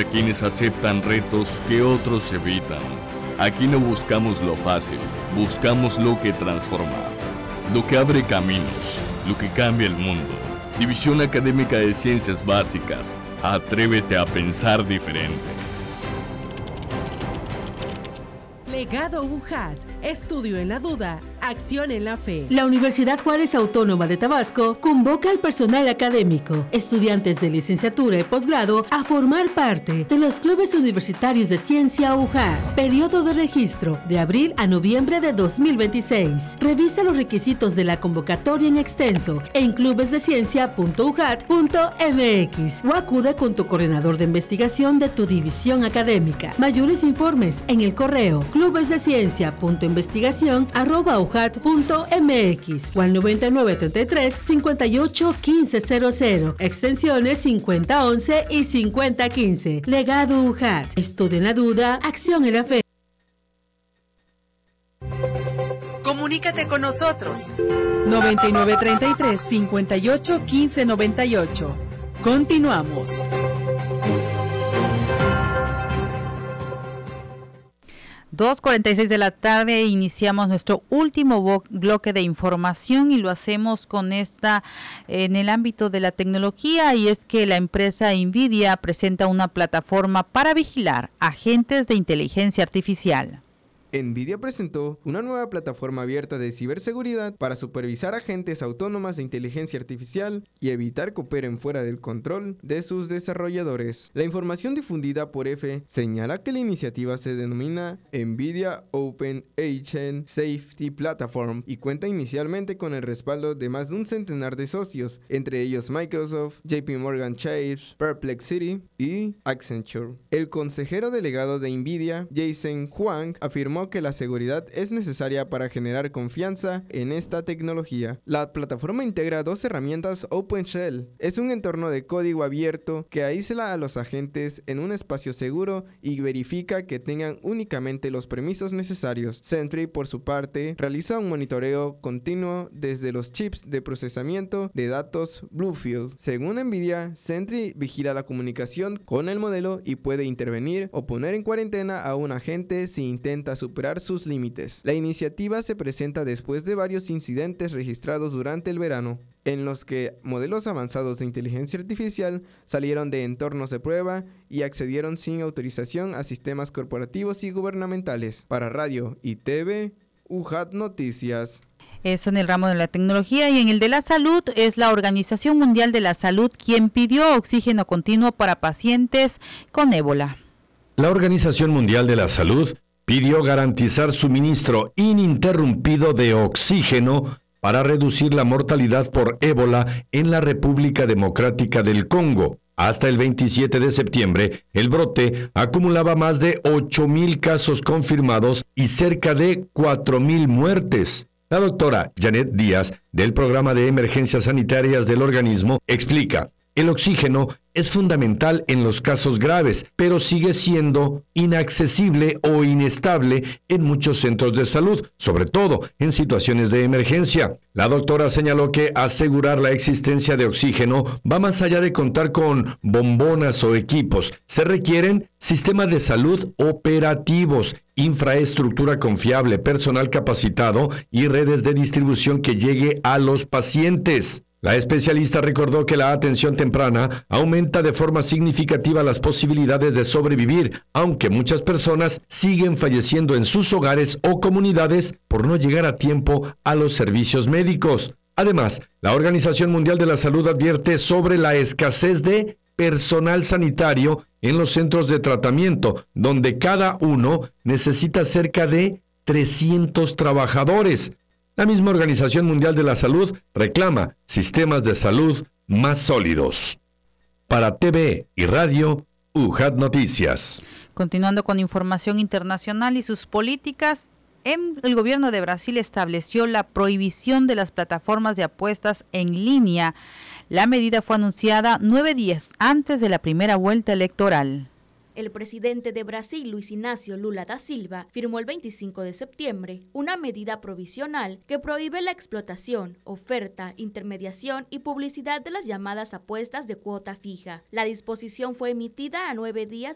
quienes aceptan retos que otros evitan. Aquí no buscamos lo fácil, buscamos lo que transforma, lo que abre caminos, lo que cambia el mundo. División Académica de Ciencias Básicas, atrévete a pensar diferente. Legado UJAT, estudio en la duda, acción en la fe. La Universidad Juárez Autónoma de Tabasco convoca al personal académico, estudiantes de licenciatura y posgrado a formar parte de los clubes universitarios de ciencia UJAT. Periodo de registro de abril a noviembre de 2026. Revisa los requisitos de la convocatoria en extenso en clubesdeciencia.ujat.mx o acude con tu coordinador de investigación de tu división académica. Mayores informes en el correo clubesdeciencia.investigación@ujat.mx o al 9933-581500, extensiones 5011 y 5015. Legado UJAT. Estudio en la duda, acción en la fe. Comunícate con nosotros. 9933-581598. Continuamos. 2:46 de la tarde, iniciamos nuestro último bloque de información y lo hacemos con en el ámbito de la tecnología, y es que la empresa NVIDIA presenta una plataforma para vigilar agentes de inteligencia artificial. NVIDIA presentó una nueva plataforma abierta de ciberseguridad para supervisar agentes autónomas de inteligencia artificial y evitar que operen fuera del control de sus desarrolladores. La información difundida por EFE señala que la iniciativa se denomina NVIDIA Open Agent Safety Platform y cuenta inicialmente con el respaldo de más de un centenar de socios, entre ellos Microsoft, JP Morgan Chase, Perplexity y Accenture. El consejero delegado de NVIDIA, Jason Huang, afirmó que la seguridad es necesaria para generar confianza en esta tecnología. La plataforma integra dos herramientas OpenShell. Es un entorno de código abierto que aísla a los agentes en un espacio seguro y verifica que tengan únicamente los permisos necesarios. Sentry, por su parte, realiza un monitoreo continuo desde los chips de procesamiento de datos Bluefield. Según NVIDIA, Sentry vigila la comunicación con el modelo y puede intervenir o poner en cuarentena a un agente si intenta superar sus límites. La iniciativa se presenta después de varios incidentes registrados durante el verano, en los que modelos avanzados de inteligencia artificial salieron de entornos de prueba y accedieron sin autorización a sistemas corporativos y gubernamentales. Para Radio y TV, UJAT Noticias. Eso en el ramo de la tecnología, y en el de la salud es la Organización Mundial de la Salud quien pidió oxígeno continuo para pacientes con ébola. La Organización Mundial de la Salud pidió garantizar suministro ininterrumpido de oxígeno para reducir la mortalidad por ébola en la República Democrática del Congo. Hasta el 27 de septiembre, el brote acumulaba más de 8,000 casos confirmados y cerca de 4,000 muertes. La doctora Janet Díaz, del Programa de Emergencias Sanitarias del organismo, explica: el oxígeno es fundamental en los casos graves, pero sigue siendo inaccesible o inestable en muchos centros de salud, sobre todo en situaciones de emergencia. La doctora señaló que asegurar la existencia de oxígeno va más allá de contar con bombonas o equipos. Se requieren sistemas de salud operativos, infraestructura confiable, personal capacitado y redes de distribución que llegue a los pacientes. La especialista recordó que la atención temprana aumenta de forma significativa las posibilidades de sobrevivir, aunque muchas personas siguen falleciendo en sus hogares o comunidades por no llegar a tiempo a los servicios médicos. Además, la Organización Mundial de la Salud advierte sobre la escasez de personal sanitario en los centros de tratamiento, donde cada uno necesita cerca de 300 trabajadores. La misma Organización Mundial de la Salud reclama sistemas de salud más sólidos. Para TV y Radio, UJAT Noticias. Continuando con información internacional y sus políticas, el gobierno de Brasil estableció la prohibición de las plataformas de apuestas en línea. La medida fue anunciada 9 días antes de la primera vuelta electoral. El presidente de Brasil, Luis Inácio Lula da Silva, firmó el 25 de septiembre una medida provisional que prohíbe la explotación, oferta, intermediación y publicidad de las llamadas apuestas de cuota fija. La disposición fue emitida a 9 días